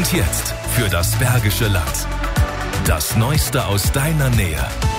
Und jetzt für das Bergische Land. Das Neueste aus deiner Nähe.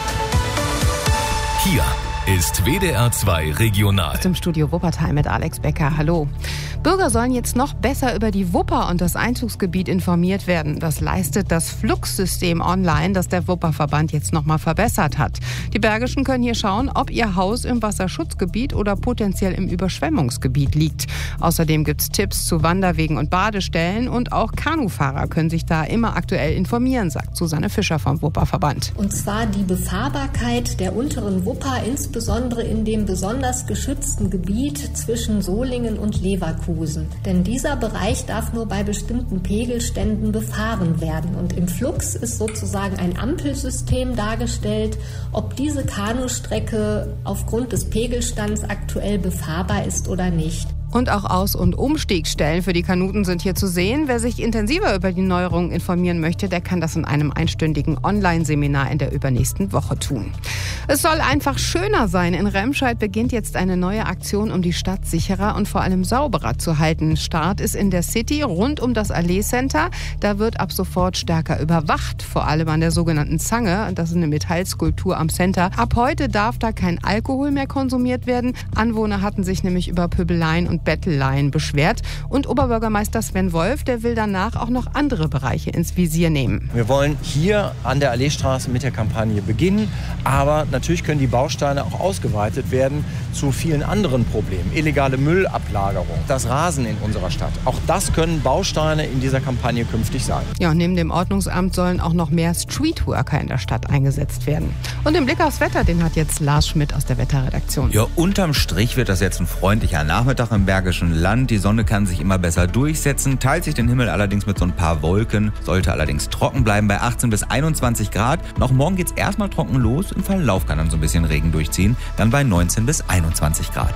Hier ist WDR 2 Regional. Im Studio Wuppertal mit Alex Becker. Hallo. Bürger sollen jetzt noch besser über die Wupper und das Einzugsgebiet informiert werden. Das leistet das Flux-System online, das der Wupperverband jetzt noch mal verbessert hat. Die Bergischen können hier schauen, ob ihr Haus im Wasserschutzgebiet oder potenziell im Überschwemmungsgebiet liegt. Außerdem gibt es Tipps zu Wanderwegen und Badestellen und auch Kanufahrer können sich da immer aktuell informieren, sagt Susanne Fischer vom Wupperverband. Und zwar die Befahrbarkeit der unteren Wupper, insbesondere in dem besonders geschützten Gebiet zwischen Solingen und Leverkusen. Denn dieser Bereich darf nur bei bestimmten Pegelständen befahren werden. Und im Flux ist sozusagen ein Ampelsystem dargestellt, ob diese Kanustrecke aufgrund des Pegelstands aktuell befahrbar ist oder nicht. Und auch Aus- und Umstiegstellen für die Kanuten sind hier zu sehen. Wer sich intensiver über die Neuerungen informieren möchte, der kann das in einem einstündigen Online-Seminar in der übernächsten Woche tun. Es soll einfach schöner sein. In Remscheid beginnt jetzt eine neue Aktion, um die Stadt sicherer und vor allem sauberer zu halten. Start ist in der City rund um das Allee-Center. Da wird ab sofort stärker überwacht, vor allem an der sogenannten Zange. Das ist eine Metallskulptur am Center. Ab heute darf da kein Alkohol mehr konsumiert werden. Anwohner hatten sich nämlich über Pöbeleien und Betteleien beschwert. Und Oberbürgermeister Sven Wolf, der will danach auch noch andere Bereiche ins Visier nehmen. Wir wollen hier an der Alleestraße mit der Kampagne beginnen, aber natürlich können die Bausteine auch ausgeweitet werden zu vielen anderen Problemen. Illegale Müllablagerung, das Rasen in unserer Stadt. Auch das können Bausteine in dieser Kampagne künftig sein. Ja, und neben dem Ordnungsamt sollen auch noch mehr Streetworker in der Stadt eingesetzt werden. Und den Blick aufs Wetter, den hat jetzt Lars Schmidt aus der Wetterredaktion. Ja, unterm Strich wird das jetzt ein freundlicher Nachmittag im Bergischen Land. Die Sonne kann sich immer besser durchsetzen, teilt sich den Himmel allerdings mit so ein paar Wolken, sollte allerdings trocken bleiben bei 18 bis 21 Grad. Noch morgen geht's erstmal trocken los, im Verlauf kann dann so ein bisschen Regen durchziehen, dann bei 19 bis 21 Grad.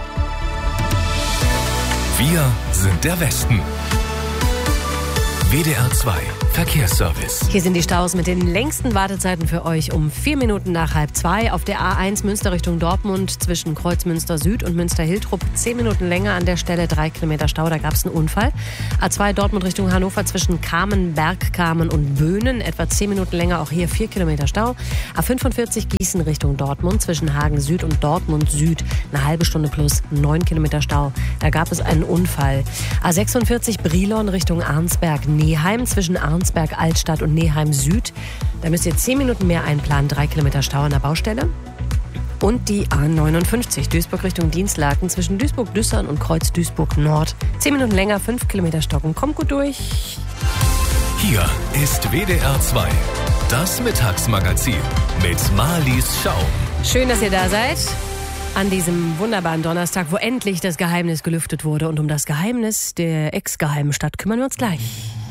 Wir sind der Westen. WDR 2 Verkehrsservice. Hier sind die Staus mit den längsten Wartezeiten für euch um 4 Minuten nach 1:30. Auf der A1 Münster Richtung Dortmund zwischen Kreuzmünster Süd und Münster-Hiltrup 10 Minuten länger an der Stelle, 3 Kilometer Stau, da gab es einen Unfall. A2 Dortmund Richtung Hannover zwischen Kamen, Bergkamen und Böhnen, etwa 10 Minuten länger, auch hier 4 Kilometer Stau. A45 Gießen Richtung Dortmund zwischen Hagen Süd und Dortmund Süd, eine halbe Stunde plus 9 Kilometer Stau, da gab es einen Unfall. A46 Brilon Richtung Arnsberg-Neheim zwischen Arnsberg, Altstadt und Neheim Süd. Da müsst ihr 10 Minuten mehr einplanen, 3 Kilometer Stau an der Baustelle. Und die A59 Duisburg Richtung Dienstlaken zwischen Duisburg-Düssern und Kreuz Duisburg-Nord. 10 Minuten länger, 5 Kilometer Stocken. Kommt gut durch. Hier ist WDR 2, das Mittagsmagazin mit Marlies Schaum. Schön, dass ihr da seid. An diesem wunderbaren Donnerstag, wo endlich das Geheimnis gelüftet wurde. Und um das Geheimnis der ex-geheimen Stadt kümmern wir uns gleich.